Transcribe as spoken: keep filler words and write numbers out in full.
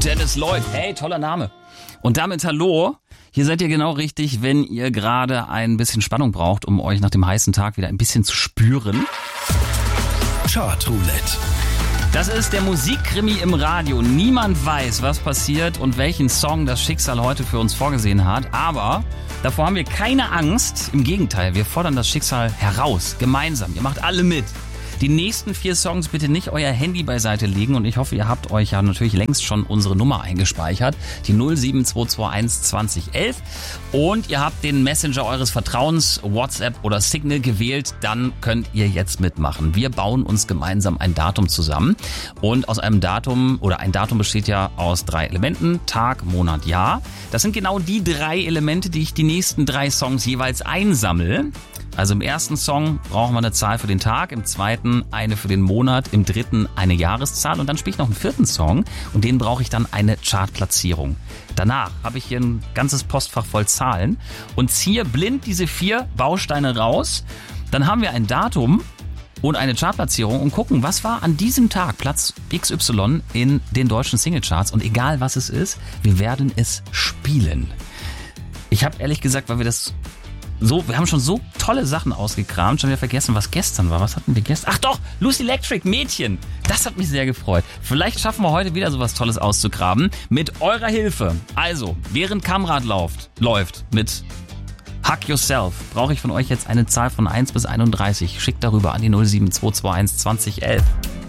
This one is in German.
Dennis Lloyd. Hey, toller Name. Und damit hallo. Hier seid ihr genau richtig, wenn ihr gerade ein bisschen Spannung braucht, um euch nach dem heißen Tag wieder ein bisschen zu spüren. Chartroulette. Das ist der Musikkrimi im Radio. Niemand weiß, was passiert und welchen Song das Schicksal heute für uns vorgesehen hat. Aber davor haben wir keine Angst. Im Gegenteil, wir fordern das Schicksal heraus. Gemeinsam. Ihr macht alle mit. Die nächsten vier Songs bitte nicht euer Handy beiseite legen und ich hoffe, ihr habt euch ja natürlich längst schon unsere Nummer eingespeichert, die null sieben zwei zwei eins zwanzig elf, und ihr habt den Messenger eures Vertrauens, WhatsApp oder Signal gewählt, dann könnt ihr jetzt mitmachen. Wir bauen uns gemeinsam ein Datum zusammen und aus einem Datum, oder ein Datum besteht ja aus drei Elementen, Tag, Monat, Jahr. Das sind genau die drei Elemente, die ich die nächsten drei Songs jeweils einsammle. Also im ersten Song brauchen wir eine Zahl für den Tag, im zweiten eine für den Monat, im dritten eine Jahreszahl und dann spiele ich noch einen vierten Song und den brauche ich dann eine Chartplatzierung. Danach habe ich hier ein ganzes Postfach voll Zahlen und ziehe blind diese vier Bausteine raus. Dann haben wir ein Datum und eine Chartplatzierung und gucken, was war an diesem Tag Platz X Y in den deutschen Singlecharts, und egal was es ist, wir werden es spielen. Ich habe ehrlich gesagt, weil wir das So, wir haben schon so tolle Sachen ausgekramt, schon wieder vergessen, was gestern war. Was hatten wir gestern? Ach doch, Lucy Electric, Mädchen. Das hat mich sehr gefreut. Vielleicht schaffen wir heute wieder sowas Tolles auszugraben. Mit eurer Hilfe. Also, während Kamrad läuft, läuft mit Hug Yourself, brauche ich von euch jetzt eine Zahl von eins bis einunddreißig. Schickt darüber an die null sieben zwei zwei eins zwanzig elf.